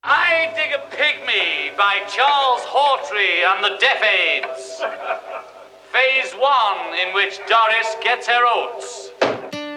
I Dig a Pygmy by Charles Hawtrey and the Deaf Aids. Phase 1, in which Doris gets her oats.